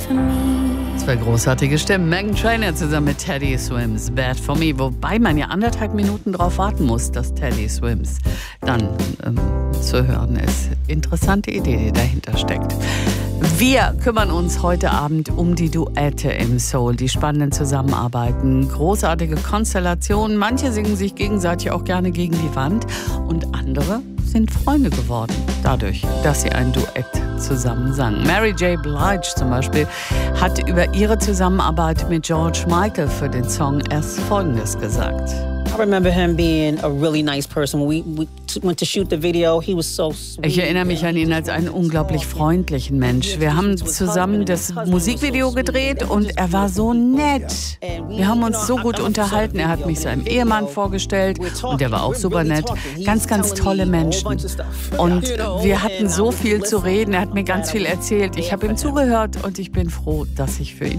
Zwei großartige Stimmen. Meghan Trainor zusammen mit Teddy Swims, Bad for Me. Wobei man ja 1,5 Minuten drauf warten muss, dass Teddy Swims dann zu hören ist. Interessante Idee, die dahinter steckt. Wir kümmern uns heute Abend um die Duette im Soul, die spannenden Zusammenarbeiten, großartige Konstellationen. Manche singen sich gegenseitig auch gerne gegen die Wand und andere sind Freunde geworden, dadurch, dass sie ein Duett zusammen sangen. Mary J. Blige zum Beispiel hat über ihre Zusammenarbeit mit George Michael für den Song erst Folgendes gesagt. I remember him being a really nice person. When we went to shoot the video, he was so sweet. Ich erinnere mich an ihn als einen unglaublich freundlichen Mensch. Wir haben zusammen das Musikvideo gedreht und er war so nett. Wir haben uns so gut unterhalten. Er hat mich seinem Ehemann vorgestellt und der war auch super nett. Ganz, ganz tolle Menschen. Und wir hatten so viel zu reden. Er hat mir ganz viel erzählt. Ich habe ihm zugehört und ich bin froh, dass ich für ihn